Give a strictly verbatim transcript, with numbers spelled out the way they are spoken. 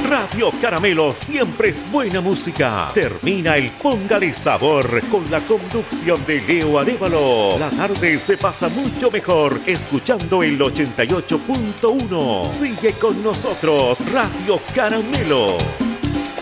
Radio Caramelo siempre es buena música. Termina el Póngale Sabor con la conducción de Leo Arévalo. La tarde se pasa mucho mejor escuchando el ochenta y ocho punto uno. Sigue con nosotros, Radio Caramelo.